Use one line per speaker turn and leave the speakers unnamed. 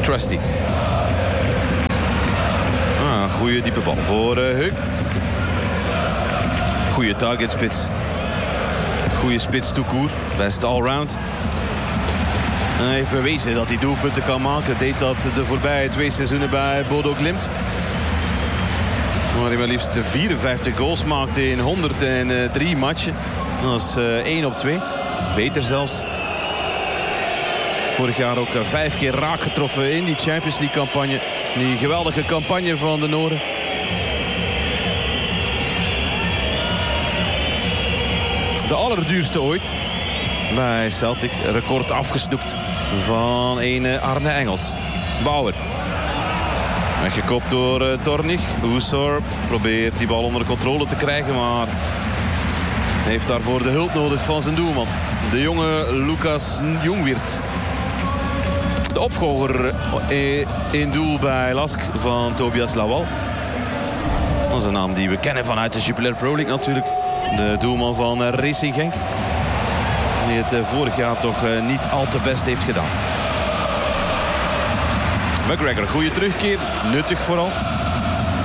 Trusty. Goeie diepe bal voor Hug. Goeie targetspits. Goeie spits toekoer. Best allround. Hij heeft bewezen dat hij doelpunten kan maken. Deed dat de voorbije 2 seizoenen bij Bodo Glimt. Waar hij maar liefst 54 goals maakte in 103 matchen. Dat is 1 op 2. Beter zelfs. Vorig jaar ook 5 keer raak getroffen in die Champions League campagne. Die geweldige campagne van de Noren. De allerduurste ooit bij Celtic. Record afgesnoept van een Arne Engels. Bauer. Weggekopt door Tornig. Oesor probeert die bal onder controle te krijgen, maar heeft daarvoor de hulp nodig van zijn doelman. De jonge Lucas Jongwirth. De opgoger in doel bij Lask van Tobias Lawal. Dat is een naam die we kennen vanuit de Jupiler Pro League natuurlijk. De doelman van Racing Genk. Die het vorig jaar toch niet al te best heeft gedaan. McGregor, goede terugkeer. Nuttig vooral.